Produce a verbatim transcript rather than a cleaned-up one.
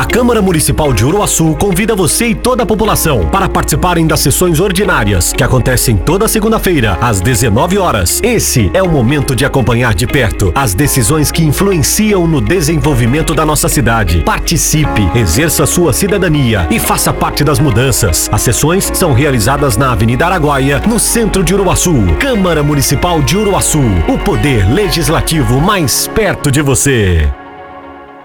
Câmara Municipal de Uruaçu convida você e toda a população para participarem das sessões ordinárias, que acontecem toda segunda-feira, às dezenove horas. Esse é o momento de acompanhar de perto as decisões que influenciam no desenvolvimento da nossa cidade. Participe, exerça sua cidadania e faça parte das mudanças. As sessões são realizadas na Avenida Araguaia, no centro de Uruaçu. Câmara Municipal de Uruaçu, o poder legislativo mais perto de você.